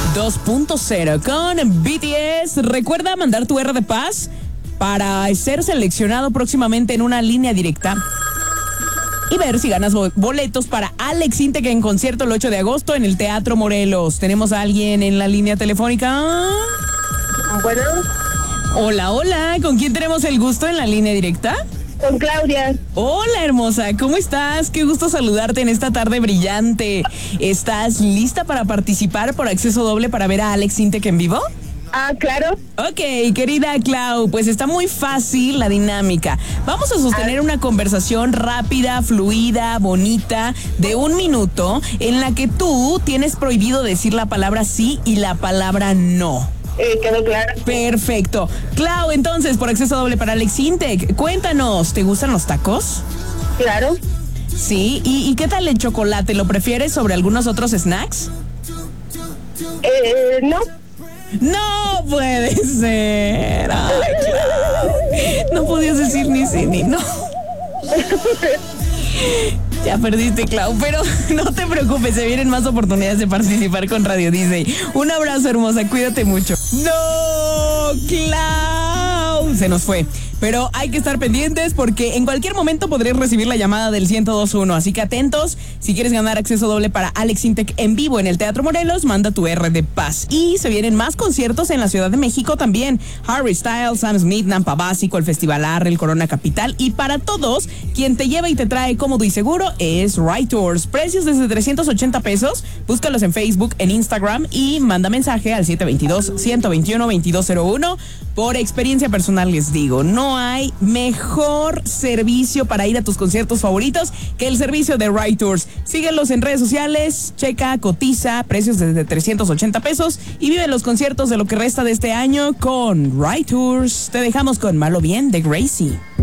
2.0 con BTS. Recuerda mandar tu R de paz para ser seleccionado próximamente en una línea directa y ver si ganas boletos para Alex Intec en concierto el 8 de agosto en el Teatro Morelos. ¿Tenemos a alguien en la línea telefónica? Bueno. Hola, ¿con quién tenemos el gusto en la línea directa? Con Claudia. Hola, hermosa, ¿cómo estás? Qué gusto saludarte en esta tarde brillante. ¿Estás lista para participar por acceso doble para ver a Alex Intec en vivo? Ah, claro. Ok, querida Clau, pues está muy fácil la dinámica. Vamos a sostener una conversación rápida, fluida, bonita, de 1 minuto, en la que tú tienes prohibido decir la palabra sí y la palabra no. Quedó claro. Perfecto. Clau, entonces, por acceso doble para Alex Intec, cuéntanos, ¿te gustan los tacos? Claro. Sí, ¿y qué tal el chocolate? ¿Lo prefieres sobre algunos otros snacks? No. No puede ser. Ay, Clau. No podías decir ni sí ni no. Ya perdiste, Clau, pero no te preocupes, se vienen más oportunidades de participar con Radio Disney. Un abrazo, hermosa, cuídate mucho. ¡No, Clau! Se nos fue. Pero hay que estar pendientes porque en cualquier momento podrías recibir la llamada del 102.1. Así que atentos, si quieres ganar acceso doble para Alex Intec en vivo en el Teatro Morelos, manda tu R de paz. Y se vienen más conciertos en la Ciudad de México también. Harry Styles, Sam Smith, Nampa Básico, el Festival Arre, el Corona Capital. Y para todos, quien te lleva y te trae cómodo y seguro es Ride Tours. Precios desde 380 pesos. Búscalos en Facebook, en Instagram y manda mensaje al 722-121-2201. Por experiencia personal les digo, no hay mejor servicio para ir a tus conciertos favoritos que el servicio de Ride Tours. Síguelos en redes sociales, checa, cotiza, precios desde 380 pesos y vive los conciertos de lo que resta de este año con Ride Tours. Te dejamos con Malo Bien de Gracie.